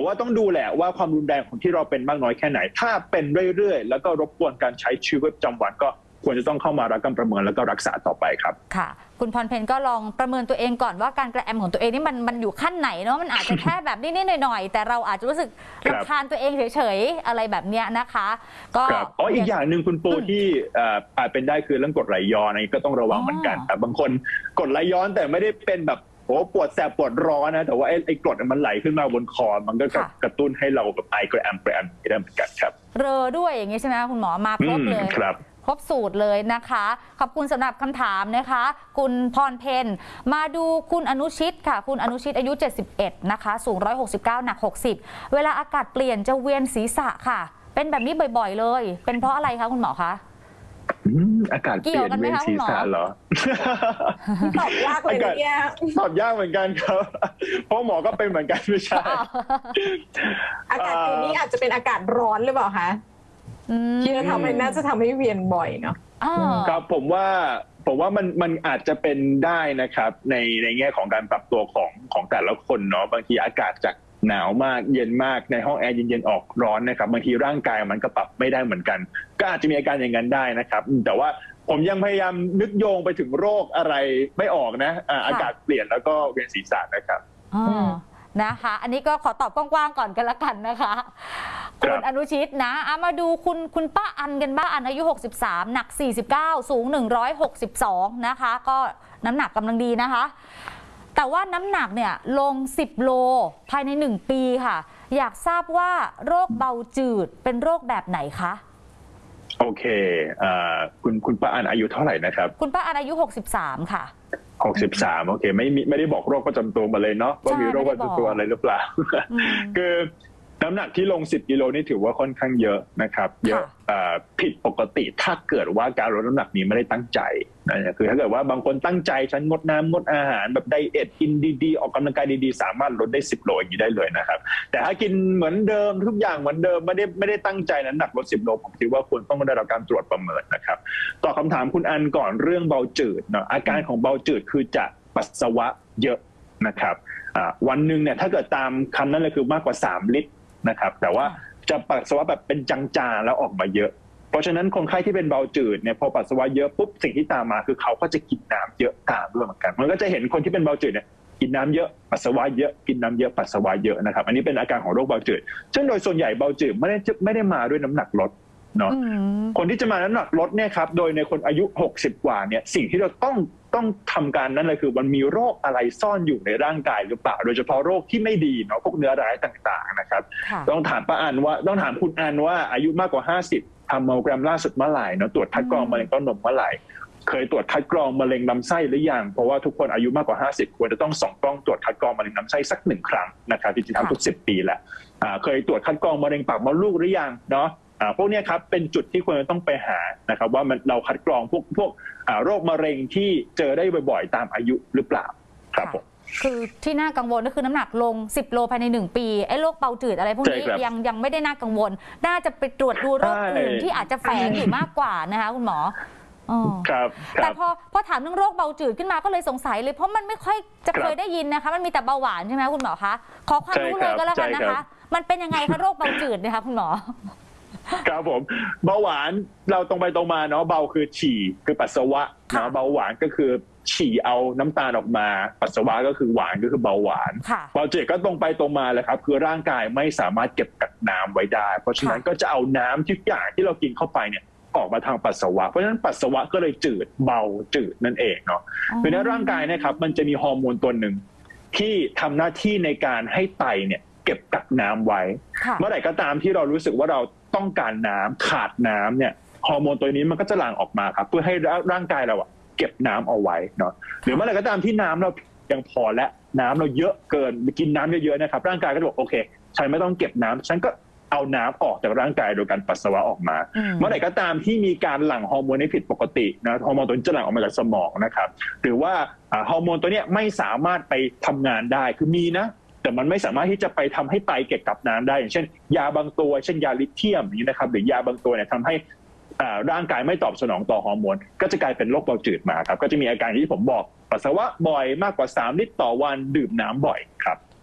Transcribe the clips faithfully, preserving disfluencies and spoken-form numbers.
ว่าต้องดูแหละว่าความรุนแรงของที่เราเป็นมากน้อยแค่ไหนถ้าเป็นเรื่อยๆแล้วก็รบกวนการใช้ชีวิตประจำวันก็ควรจะต้องเข้ามารับการประเมินแล้วก็รักษาต่อไปครับค่ะคุณพรเพนก็ลองประเมินตัวเองก่อนว่าการกระแอมของตัวเองนี่มันมันอยู่ขั้นไหนเนาะมันอาจจะแค่แบบนิดๆหน่อยๆแต่เราอาจจะรู้สึกรำคาญตัวเองเฉยๆอะไรแบบเนี้ยนะคะก็อ๋ออีกอย่างหนึ่งคุณปูที่อาจเป็นได้คือเรื่องกรดไหลย้อนนี่ก็ต้องระวังเหมือนกันแต่บางคนกรดไหลย้อนแต่ไม่ได้เป็นแบบโอ้ปวดแสบปวดร้อนนะแต่ว่าไอ้ไอ้กรดมันไหลขึ้นมาบนคอมันก็กระตุ้นให้เราแบบไอกระแอมกระแอมได้เหมือนกันครับเรอด้วยอย่างนี้ใช่ไหมคุณหมอมาครบเลยครับครบสูตรเลยนะคะขอบคุณสำหรับคำถามนะคะคุณพรเพนมาดูคุณอนุชิตค่ะคุณอนุชิตอายุเจ็ดสิบเอ็ดนะคะสูงหนึ่งร้อยหกสิบเก้าหนักหกสิบเวลาอากาศเปลี่ยนจะเวียนศีรษะค่ะเป็นแบบนี้บ่อยๆเลยเป็นเพราะอะไรคะคุณหมอคะอากาศเปลี่ยนเวียนศีรษะเหรอตอบยากเลยเนี่ยตอบยากเหมือนกันครับเพราะหมอก็เป็นเหมือนกันไม่ใช่อากาศเปลี่ยนนี้อาจจะเป็นอากาศร้อนหรือเปล่าคะที่จะทำให้น่าจะทำให้เวียนบ่อยเนาะครับผมว่าผมว่ามันมันอาจจะเป็นได้นะครับในในแง่ของการปรับตัวของของแต่ละคนเนาะบางทีอากาศจากหนาวมากเย็นมากในห้องแอร์เย็นๆออกร้อนนะครับบางทีร่างกายมันก็ปรับไม่ได้เหมือนกันก็อาจจะมีอาการอย่างนั้นได้นะครับแต่ว่าผมยังพยายามนึกโยงไปถึงโรคอะไรไม่ออกนะอากาศเปลี่ยนแล้วก็เวียนศีรษะนะครับนะคะอันนี้ก็ขอตอบกว้างๆก่อนกันละกันนะคะคุณอนุชิตนะเอามาดูคุณคุณป้าอันกันบ้างอันอายุหกสิบสามหนักสี่สิบเก้าสูงหนึ่งร้อยหกสิบสองนะคะก็น้ำหนักกำลังดีนะคะแต่ว่าน้ำหนักเนี่ยลงสิบโลภายในหนึ่งปีค่ะอยากทราบว่าโรคเบาจืดเป็นโรคแบบไหนคะโอเคอ่าคุณคุณป้าอันอายุเท่าไหร่นะครับคุณป้าอันอายุหกสิบสามค่ะหกสิบสามโอเคไม่ไม่ได้บอกโรคประจำตัวมาเลยเนาะว่ามีโรคประจำตัวอะไรหรือเปล่าคือน้ำหนักที่ลงสิบกิโลนี่ถือว่าค่อนข้างเยอะนะครับเยอะผิดปกติถ้าเกิดว่าการลดน้ำหนักนี้ไม่ได้ตั้งใจนะคือถ้าเกิดว่าบางคนตั้งใจฉันงดน้ำงดอาหารแบบไดเอทกินดีๆออกกำลังกายดีๆสามารถลดได้สิบโลอย่างนี้ได้เลยนะครับแต่ถ้ากินเหมือนเดิมทุกอย่างเหมือนเดิมไม่ได้ไม่ได้ตั้งใจน้ำหนักลดสิบโลผมคิดว่าควรต้องได้รับการตรวจประเมินนะครับตอบคำถามคุณอันก่อนเรื่องเบาจืดเนาะอาการของเบาจืดคือจะปัสสาวะเยอะนะครับวันหนึ่งเนี่ยถ้าเกิดตามคำนั้นเลยคือมากกว่าสามลิตรนะครับแต่ว่าจะปัสสาวะแบบเป็นจางๆแล้วออกมาเยอะเพราะฉะนั้นคนไข้ที่เป็นเบาจืดเนี่ยพอปัสสาวะเยอะปุ๊บสิ่งที่ตามมาคือเขาก็จะกินน้ำเยอะตามด้วยเหมือนกันมันก็จะเห็นคนที่เป็นเบาจืดเนี่ยกินน้ำเยอะปัสสาวะเยอะกินน้ำเยอะปัสสาวะเยอะนะครับอันนี้เป็นอาการของโรคเบาจืดซึ่งโดยส่วนใหญ่เบาจืดไม่ได้ไม่ได้มาด้วยน้ำหนักลดเนาะคนที่จะมาน้ำหนักลดเนี่ยครับโดยในคนอายุหกสิบกว่าเนี่ยสิ่งที่เราต้องต้องทำการนั้นเลยคือมันมีโรคอะไรซ่อนอยู่ในร่างกายหรือเปล่าโดยเฉพาะโรคที่ไม่ดีเนาะพวกเนื้อร้ายต่างๆนะครับต้องถามป้าอันว่าต้องถามคุณอันว่าอายุมากกว่าห้าสิบทำมัมโมแกรมล่าสุดเมื่อไหร่เนาะตรวจคัดกรองมะเร็งเต้านมเมื่อไหร่เคยตรวจคัดกรองมะเร็งลำไส้หรือยังเพราะว่าทุกคนอายุมากกว่าห้าสิบควรจะต้องส่องกล้องตรวจคัดกรองมะเร็งลำไส้สักหนึ่งครั้งนะครับที่จะทำทุกสิบปีแหละเคยตรวจคัดกรองมะเร็งปากมดลูกหรือยังเนาะพวกนี้ครับเป็นจุดที่ควรจะต้องไปหานะครับว่ามันเราคัดกรองพวกพวกโรคมะเร็งที่เจอได้บ่อยๆตามอายุหรือเปล่าครับผมคือที่น่ากังวลก็คือน้ำหนักลงสิบโลภายในหนึ่งปีไอ้โรคเบาจืดอะไรพวกนี้ยังยังไม่ได้น่ากังวลน่าจะไปตรวจดูโรคอื่นที่อาจจะแฝงอยู่มากกว่านะคะคุณหมอครับแต่พอพอถามเรื่องโรคเบาจืดขึ้นมาก็เลยสงสัยเลยเพราะมันไม่ค่อยจะเคยได้ยินนะคะมันมีแต่เบาหวานใช่ไหมคุณหมอคะขอความรู้เลยก็แล้วกันนะคะมันเป็นยังไงคะโรคเบาจืดนะคะคุณหมอครับผมเบาหวานเราตรงไปตรงมาเนาะเบาคือฉี่คือปัสสาวะเนาะเบาหวานก็คือฉี่เอาน้ำตาลออกมาปัสสาวะก็คือหวานก็คือเบาหวานเบาจืดก็ตรงไปตรงมาเลยครับคือร่างกายไม่สามารถเก็บกักน้ำไว้ได้เพราะฉะนั้นก็จะเอาน้ำทุกอย่างที่เรากินเข้าไปเนี่ยออกมาทางปัสสาวะเพราะฉะนั้นปัสสาวะก็เลยจืดเบาจืดนั่นเองเนาะเพราะฉะนั้นร่างกายนะครับมันจะมีฮอร์โมนตัวหนึ่งที่ทำหน้าที่ในการให้ไตเนี่ยเก็บกักน้ำไว้เมื่อไหร่ก็ตามที่เรารู้สึกว่าเราต้องการน้ำขาดน้ำเนี่ยฮอร์โมนตัวนี้มันก็จะหลั่งออกมาครับเพื่อให้ร่างกายเราอะเก็บน้ำเอาไว้เนาะหรือเมื่อไหร่ก็ตามที่น้ำเรายังพอและน้ำเราเยอะเกินกินน้ำเยอะๆนะครับร่างกายก็จะบอกโอเคฉันไม่ต้องเก็บน้ำฉันก็เอาน้ำออกจากร่างกายโดยการปัสสาวะออกมาเมื่อไหร่ก็ตามที่มีการหลั่งฮอร์โมนที่ผิดปกตินะฮอร์โมนตัวนี้จะหลั่งออกมาจากสมองนะครับหรือว่าฮอร์โมนตัวนี้ไม่สามารถไปทำงานได้คือมีนะแต่มันไม่สามารถที่จะไปทำให้ไตเก็บกับน้ำได้อย่างเช่นยาบางตัวเช่นยาลิเธียมอย่างนี้นะครับหรือยาบางตัวเนี่ยทำให้ร่างกายไม่ตอบสนองต่อฮอร์โมนก็จะกลายเป็นโรคเบาจืดมาครับก็จะมีอาการที่ผมบอกปัสสาวะบ่อยมากกว่าสามลิตรต่อวันดื่มน้ำบ่อยครับ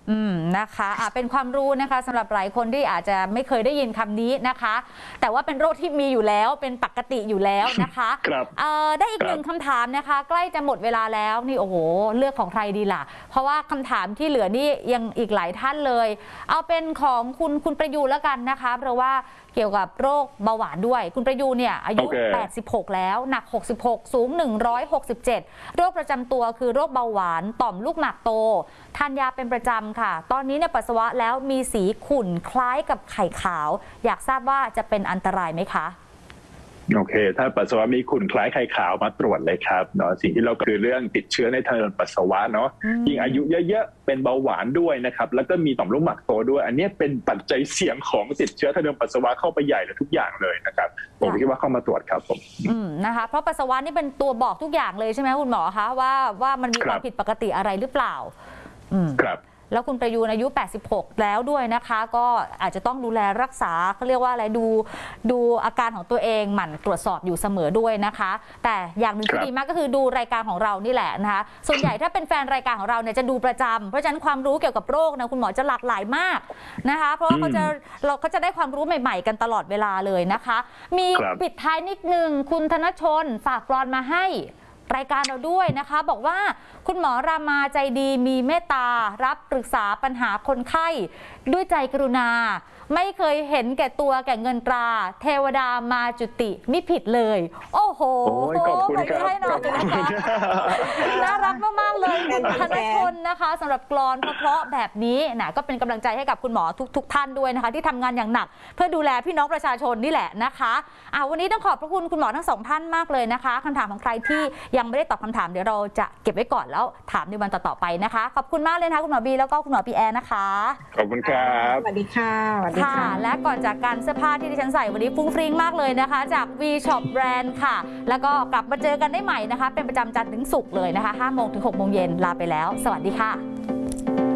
อืมนะคะอ่ะเป็นความรู้นะคะสำหรับหลายคนที่อาจจะไม่เคยได้ยินคำนี้นะคะ แต่ว่าเป็นโรคที่มีอยู่แล้วเป็นปกติอยู่แล้วนะคะครับเอ่อได้อีกหนึ่งคำถามนะคะใกล้จะหมดเวลาแล้วนี่โอ้โหเลือกของใครดีล่ะเพราะว่าคำถามที่เหลือนี่ยังอีกหลายท่านเลยเอาเป็นของคุณคุณประยูรแล้วกันนะคะเพราะว่าเกี่ยวกับโรคเบาหวานด้วยคุณประยูรเนี่ยอายุ okay. แปดสิบหกแล้วหนักหกสิบหกสูงหนึ่งร้อยหกสิบเจ็ดโรคประจำตัวคือโรคเบาหวานต่อมลูกหมากโตทานยาเป็นประจำค่ะตอนนี้เนี่ยปัสสาวะแล้วมีสีขุ่นคล้ายกับไข่ขาวอยากทราบว่าจะเป็นอันตรายไหมคะโอเคถ้าปัสสาวะมีขุ่นคล้ายไข่ขาวมาตรวจเลยครับเนาะสิ่งที่เราคือเรื่องติดเชื้อในทางเดินปัสสาวะเนาะยิ่งอายุเยอะๆเป็นเบาหวานด้วยนะครับแล้วก็มีต่อมลูกหมากโตด้วยอันนี้เป็นปัจจัยเสี่ยงของติดเชื้อทางเดินปัสสาวะเข้าไปใหญ่เลยทุกอย่างเลยนะครับผมคิดว่าเข้ามาตรวจครับผมอืมนะคะเพราะปัสสาวะนี่เป็นตัวบอกทุกอย่างเลยใช่ไหมคุณหมอคะว่าว่ามันมีความผิดปกติอะไรหรือเปล่าอืมครับแล้วคุณประยูรอายุแปดสิบหกแล้วด้วยนะคะก็อาจจะต้องดูแลรักษาเขาเรียกว่าอะไรดูดูอาการของตัวเองหมั่นตรวจสอบอยู่เสมอด้วยนะคะแต่อย่างหนึ่งที่ดีมากก็คือดูรายการของเรานี่แหละนะคะส่วนใหญ่ถ้าเป็นแฟนรายการของเราเนี่ยจะดูประจำเพราะฉะนั้นความรู้เกี่ยวกับโรคนะคุณหมอจะหลากหลายมากนะคะเพราะว่าเขาจะเราก็จะได้ความรู้ใหม่ๆกันตลอดเวลาเลยนะคะมีปิดท้ายนิดนึงคุณธนชนฝากกลอนมาให้รายการเราด้วยนะคะบอกว่าคุณหมอรามาใจดีมีเมตตารับปรึกษาปัญหาคนไข้ด้วยใจกรุณาไม่เคยเห็นแก่ตัวแก่เงินตราเทวดามาจุติมิผิดเลยโอ้โหขอบคุณครับให้หน่อยนะคะน่ารักมากๆเลยคุณธนชนนะคะสำหรับกลอนเพราะๆแบบนี้นะก็เป็นกำลังใจให้กับคุณหมอทุกๆท่านด้วยนะคะที่ทำงานอย่างหนักเพื่อดูแลพี่น้องประชาชนนี่แหละนะคะอ่าวันนี้ต้องขอบพระคุณคุณหมอทั้งสองท่านมากเลยนะคะคำถามของใครที่ยังไม่ได้ตอบคำถามเดี๋ยวเราจะเก็บไว้ก่อนแล้วถามในวันต่อๆไปนะคะขอบคุณมากเลยนะคะคุณหมอบีแล้วก็คุณหมอปีแอร์นะคะขอบคุณครับสวัสดีค่ะสวัสดีค่ะและก่อนจากการเสื้อผ้าที่ดิฉันใส่วันนี้ฟุ้งฟริ้งมากเลยนะคะจาก วี ช็อป Brand ค่ะแล้วก็กลับมาเจอกันได้ใหม่นะคะเป็นประจำจันทร์ถึงศุกร์เลยนะคะห้าโมงถึงหกโมงเย็นลาไปแล้วสวัสดีค่ะ